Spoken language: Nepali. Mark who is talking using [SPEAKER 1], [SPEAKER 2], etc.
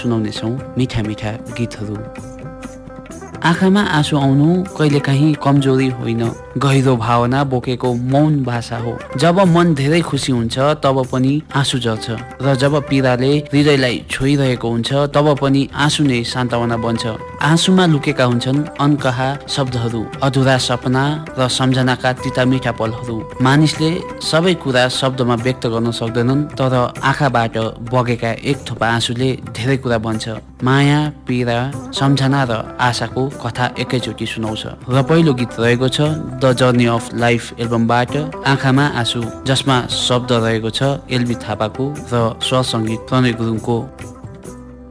[SPEAKER 1] सुनाउनेछौँ मिठा मिठा गीतहरू। आँखामा आँसु आउनु कहिलेकाहीँ कमजोरी होइन, गहिरो भावना बोकेको मौन भाषा हो। जब मन धेरै खुसी हुन्छ तब पनि आँसु झर्छ, र जब पीडाले हृदयलाई छोइरहेको हुन्छ तब पनि आँसु नै सान्त्वना बन्छ। आँसुमा लुकेका हुन्छन् अनकहा शब्दहरू, अधुरा सपना र सम्झनाका तिता मिठा पलहरू। मानिसले सबै कुरा शब्दमा व्यक्त गर्न सक्दैनन्, तर आँखाबाट बगेका एक थोपा आँसुले धेरै कुरा भन्छ। माया, पीडा, सम्झना र आशाको कथा एकैचोटि सुनाउँछ। र पहिलो गीत रहेको छ द जर्नी अफ लाइफ एल्बमबाट आँखामा आँसु, जसमा शब्द रहेको छ एलबी थापाको र स्वर सङ्गीत प्रणय गुरुङको।